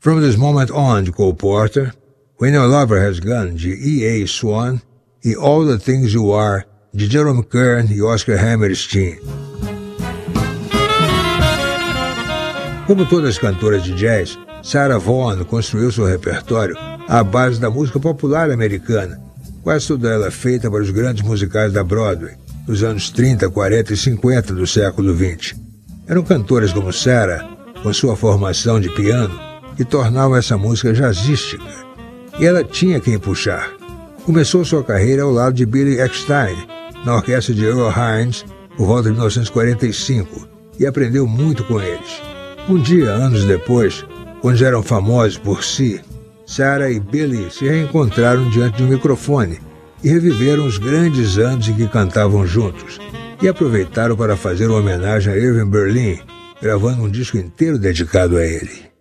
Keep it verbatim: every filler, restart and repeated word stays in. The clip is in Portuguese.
From This Moment On, de Cole Porter, When Your Lover Has Gone, de E A Swan, e All the Things You Are, de Jerome Kern e Oscar Hammerstein. Como todas as cantoras de jazz, Sarah Vaughan construiu seu repertório à base da música popular americana, quase toda ela feita para os grandes musicais da Broadway, dos anos trinta, quarenta e cinquenta do século vinte. Eram cantoras como Sarah, com sua formação de piano, que tornavam essa música jazzística. E ela tinha quem puxar. Começou sua carreira ao lado de Billy Eckstine, na orquestra de Earl Hines, por volta de mil novecentos e quarenta e cinco, e aprendeu muito com eles. Um dia, anos depois, quando já eram famosos por si, Sarah e Billy se reencontraram diante de um microfone e reviveram os grandes anos em que cantavam juntos, e aproveitaram para fazer uma homenagem a Irving Berlin, gravando um disco inteiro dedicado a ele.